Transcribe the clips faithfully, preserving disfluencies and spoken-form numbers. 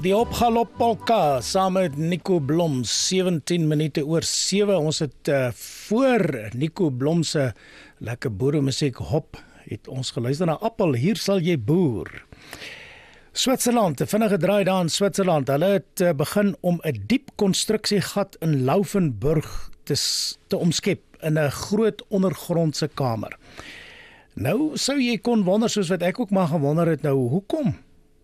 Die opgalop polka saam met Nico Blom, sewentien minute oor sewe. Ons het uh, voor Nico Blom se lekker boeremusiek hop, het ons geluister na Appel, hier sal jy boer. Switserland, 'n vinnige draai daar in Switserland. Hulle het uh, begin om 'n diep konstruksiegat in Laufenburg te, te omskep in 'n groot ondergrondse kamer. Nou sou jy kon wonder, soos wat ek ook maar gewonder het, nou hoekom?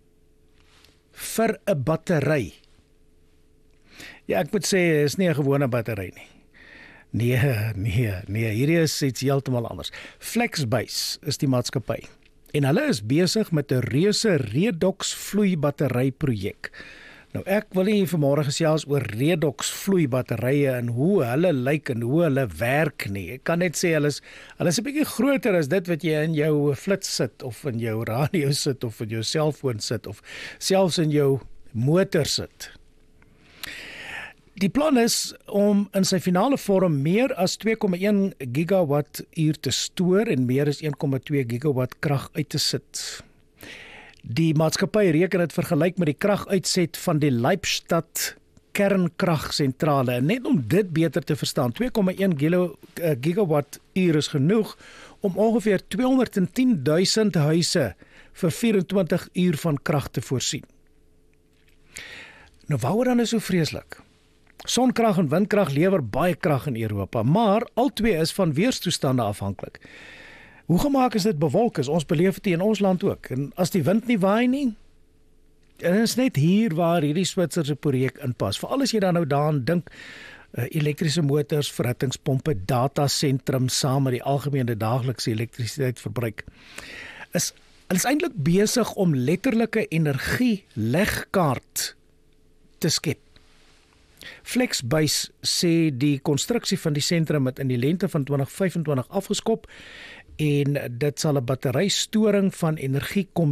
Vir 'n battery. Ja, ek moet sê, is nie 'n gewone battery nie. Nee, nee, nee, hierdie is iets heeltemal anders. Flexbase is die maatskappy. En hulle is besig met 'n reuse redox vloeibattery projek. Nou ek wil nie vanmôre gesels oor redox vloeibatterye en hoe hulle lyk en hoe hulle werk nie. Ek kan net sê hulle is hulle is 'n bietjie groter as dit wat jy in jou flits sit of in jou radio sit of in jou selfoon sit of selfs in jou motor sit. Die plan is om in sy finale vorm meer as twee komma een gigawatt uur te stoor en meer as een komma twee gigawatt krag uit te sit. Die maatskappy reken dit vergelyk met die kraguitset van die Leibstadt kernkragsentrale. En net om dit beter te verstaan, twee komma een gigawatt uur is genoeg om ongeveer tweehonderdtien duisend huise vir vyf en twintig uur van krag te voorsien. Nou waaroor dan is so vreeslik? Sonkrag en windkrag lewer baie krag in Europa, maar albei is van weerstoestande afhanklik. Hoe gemaak is dit bewolk is? Ons beleef dit in ons land ook. En as die wind nie waai nie, en is net hier waar hierdie Switserse projek inpas. Veral as jy dan nou daaraan dink, uh, elektriese motors, verhittingspompe, datasentrum saam met die algemene daaglikse elektrisiteitsverbruik. Is is eintlik besig om letterlike energie-legkaart te skep. Flexbase sê die konstruksie van die sentrum het in die lente van twintig vyf en twintig afgeskop en dit sal 'n batterystoring van energie kom